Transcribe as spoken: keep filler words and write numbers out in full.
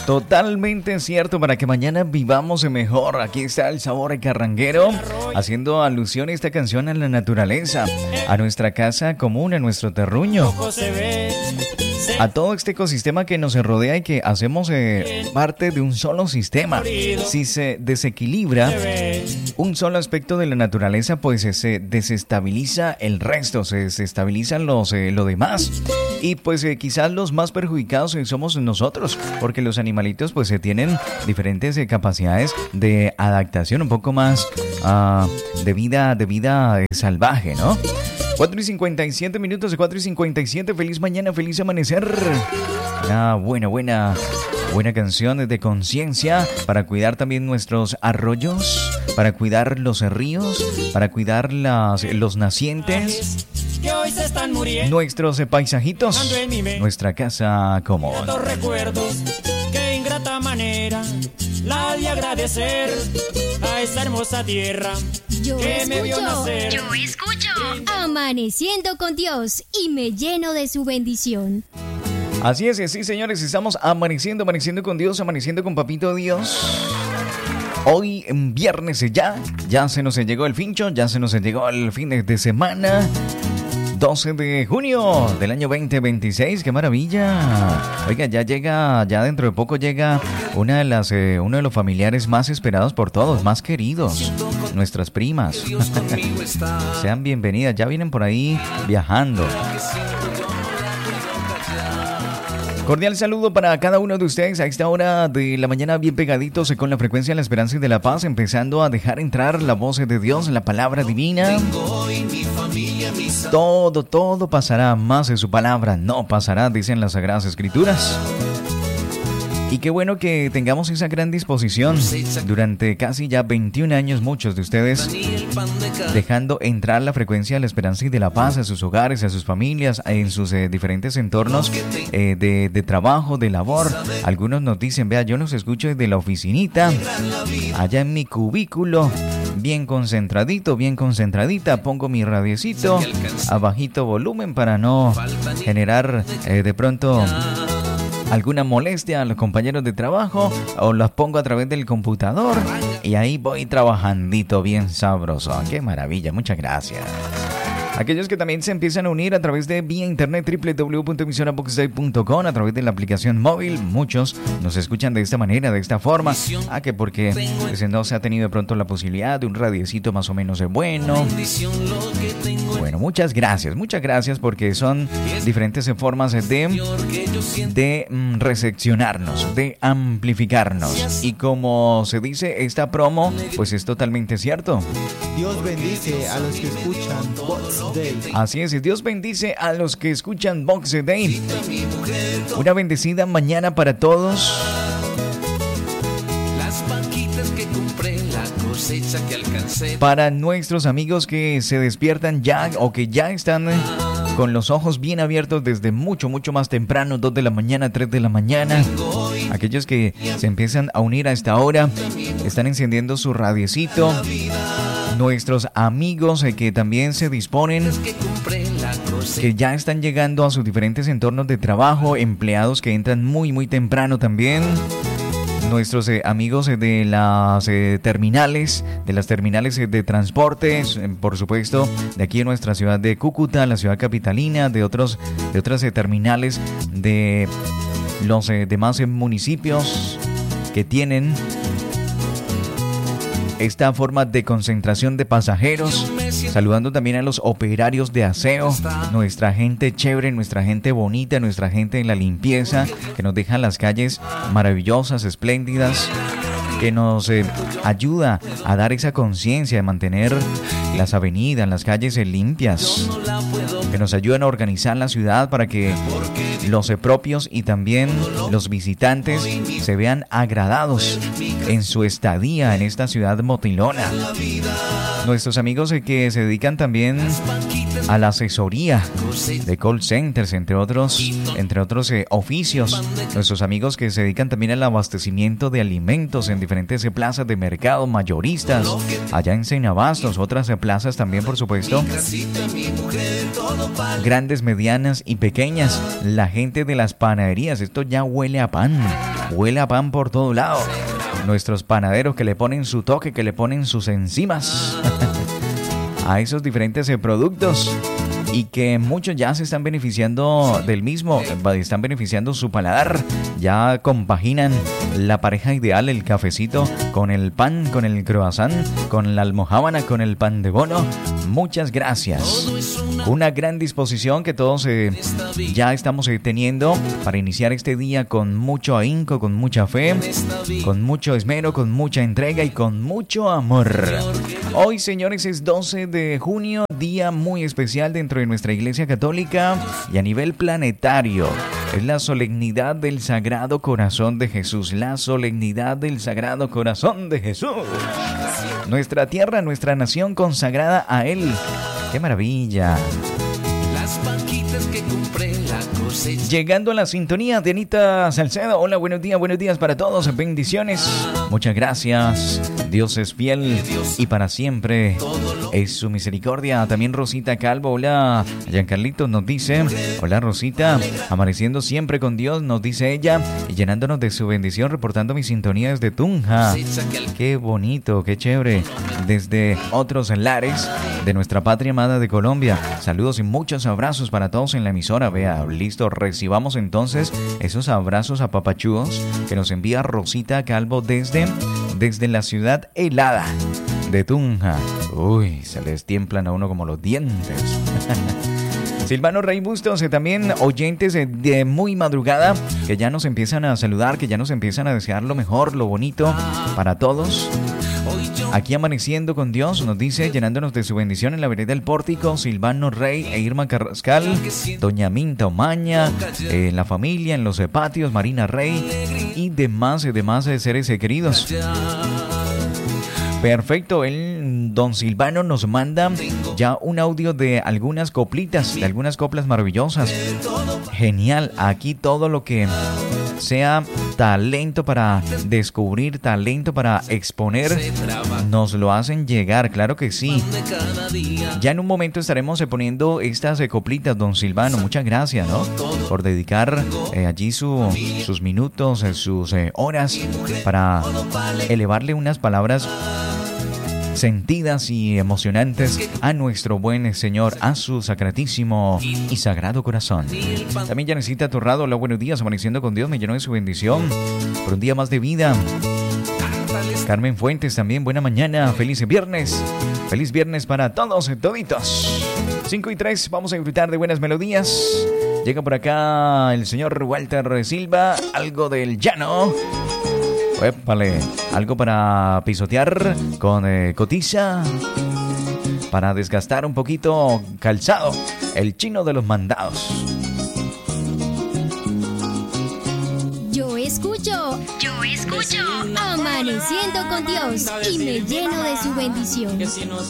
Totalmente cierto, para que mañana vivamos mejor. Aquí está el sabor carranguero, haciendo alusión a esta canción a la naturaleza, a nuestra casa común, a nuestro terruño, a todo este ecosistema que nos rodea y que hacemos eh, parte de un solo sistema. Si se desequilibra un solo aspecto de la naturaleza, pues eh, se desestabiliza el resto, se desestabilizan los, eh, lo demás. Y pues eh, quizás los más perjudicados eh, somos nosotros, porque los animalitos pues eh, tienen diferentes eh, capacidades de adaptación, un poco más uh, de vida, de vida eh, salvaje, ¿no? cuatro y cincuenta y siete minutos de cuatro y cincuenta y siete. Feliz mañana, feliz amanecer. Una buena, buena, buena canción de conciencia para cuidar también nuestros arroyos, para cuidar los ríos, para cuidar las, los nacientes, nuestros paisajitos, nuestra casa común. Recuerdos, qué ingrata manera la de agradecer a esta hermosa tierra yo que escucho, me vio nacer. Yo escucho Amaneciendo con Dios y me lleno de su bendición. Así es, sí señores, estamos amaneciendo, amaneciendo con Dios, amaneciendo con Papito Dios. Hoy en viernes ya, ya se nos llegó el fincho, ya se nos llegó el fin de semana. doce de junio del año veinte veintiséis, qué maravilla. Oiga, ya llega, ya dentro de poco llega una de las, eh, uno de los familiares más esperados por todos, más queridos, nuestras primas. Sean bienvenidas, ya vienen por ahí viajando. Cordial saludo para cada uno de ustedes a esta hora de la mañana, bien pegaditos con la frecuencia de la esperanza y de la paz, empezando a dejar entrar la voz de Dios, la palabra divina. Todo, todo pasará, más de su palabra no pasará, dicen las Sagradas Escrituras. Y qué bueno que tengamos esa gran disposición durante casi ya veintiún años, muchos de ustedes dejando entrar la frecuencia de la esperanza y de la paz a sus hogares, a sus familias, en sus eh, diferentes entornos eh, de, de trabajo, de labor. Algunos nos dicen, vea, yo los escucho desde la oficinita, allá en mi cubículo, bien concentradito, bien concentradita, pongo mi radiecito a bajito volumen para no generar eh, de pronto alguna molestia a los compañeros de trabajo, o los pongo a través del computador y ahí voy trabajandito bien sabroso. ¡Qué maravilla! Muchas gracias. Aquellos que también se empiezan a unir a través de vía internet doble u doble u doble u punto emisora box day punto com, a través de la aplicación móvil, muchos nos escuchan de esta manera, de esta forma. Ah, que porque pues, no se ha tenido de pronto la posibilidad de un radiecito más o menos bueno. Bueno, muchas gracias, muchas gracias, porque son diferentes formas de, de mm, recepcionarnos, de amplificarnos. Y como se dice, esta promo pues es totalmente cierto. Dios bendice a los que escuchan Box Day. Así es, Dios bendice a los que escuchan Box Day. Una bendecida mañana para todos. Las banquitas que compré, la cosecha que alcancé. Para nuestros amigos que se despiertan ya o que ya están con los ojos bien abiertos desde mucho, mucho más temprano, dos de la mañana, tres de la mañana. Aquellos que se empiezan a unir a esta hora, están encendiendo su radiecito. Nuestros amigos eh, que también se disponen, que ya están llegando a sus diferentes entornos de trabajo, empleados que entran muy muy temprano también. Nuestros eh, amigos eh, de las eh, terminales, de las terminales eh, de transportes, eh, por supuesto, de aquí en nuestra ciudad de Cúcuta, la ciudad capitalina, de otros, de otras eh, terminales de los eh, demás eh, municipios que tienen esta forma de concentración de pasajeros. Saludando también a los operarios de aseo, nuestra gente chévere, nuestra gente bonita, nuestra gente en la limpieza, que nos deja las calles maravillosas, espléndidas, que nos eh, ayuda a dar esa conciencia de mantener las avenidas, las calles eh, limpias, que nos ayudan a organizar la ciudad para que los eh, propios y también los visitantes se vean agradados en su estadía en esta ciudad motilona. Nuestros amigos eh, que se dedican también a la asesoría de call centers, entre otros, entre otros eh, oficios. Nuestros amigos que se dedican también al abastecimiento de alimentos en diferentes eh, plazas de mercado, mayoristas, allá en Senabastos, otras eh, plazas también, por supuesto, grandes, medianas y pequeñas. La gente de las panaderías, esto ya huele a pan. Huele a pan por todo lado. Nuestros panaderos que le ponen su toque, que le ponen sus enzimas a esos diferentes eh, productos. Y que muchos ya se están beneficiando del mismo, están beneficiando su paladar. Ya compaginan la pareja ideal, el cafecito, con el pan, con el croissant, con la almojábana, con el pan de bono. Muchas gracias. Una gran disposición que todos eh, ya estamos eh, teniendo para iniciar este día con mucho ahínco, con mucha fe, con mucho esmero, con mucha entrega y con mucho amor. Hoy, señores, es doce de junio, día muy especial dentro de nuestra Iglesia Católica y a nivel planetario. Es la solemnidad del Sagrado Corazón de Jesús, la solemnidad del Sagrado Corazón de Jesús. Nuestra tierra, nuestra nación consagrada a Él. ¡Qué maravilla! Las banquitas que compré la cosecha. Llegando a la sintonía de Anita Salcedo. Hola, buenos días, buenos días para todos. Bendiciones. Muchas gracias. Dios es fiel y para siempre es su misericordia. También Rosita Calvo. Hola, Giancarlito nos dice. Hola, Rosita. Amaneciendo siempre con Dios, nos dice ella. Y llenándonos de su bendición, reportando mi sintonía desde Tunja. Qué bonito, qué chévere. Desde otros lares de nuestra patria amada de Colombia. Saludos y muchos abrazos para todos en la emisora. Vea, listo, recibamos entonces esos abrazos apapachúos que nos envía Rosita Calvo desde, desde la ciudad helada de Tunja. Uy, se les tiemblan a uno como los dientes. Silvano Rey Bustos, también oyentes de muy madrugada que ya nos empiezan a saludar, que ya nos empiezan a desear lo mejor, lo bonito para todos. Aquí amaneciendo con Dios, nos dice, llenándonos de su bendición en la vereda del Pórtico, Silvano Rey e Irma Carrascal, Doña Minta Omaña, eh, en la familia, en los patios, Marina Rey y demás, demás seres queridos. Perfecto, el don Silvano nos manda ya un audio de algunas coplitas, de algunas coplas maravillosas. Genial, aquí todo lo que sea talento para descubrir, talento para exponer, nos lo hacen llegar, claro que sí. Ya en un momento estaremos poniendo estas coplitas, don Silvano, muchas gracias, ¿no? Por dedicar eh, allí su, sus minutos, eh, sus eh, horas para elevarle unas palabras sentidas y emocionantes a nuestro buen Señor, a su sacratísimo y sagrado corazón. También ya necesita Torrado, hola, buenos días, amaneciendo con Dios, me llenó de su bendición por un día más de vida. Carmen Fuentes también, buena mañana, feliz viernes, feliz viernes para todos, toditos. cinco y tres, vamos a disfrutar de buenas melodías. Llega por acá el señor Walter Silva, algo del llano. Épale, algo para pisotear con eh, cotiza, para desgastar un poquito calzado, el chino de los mandados. Yo escucho, yo escucho, amaneciendo con Dios y me lleno de su bendición. Que si nos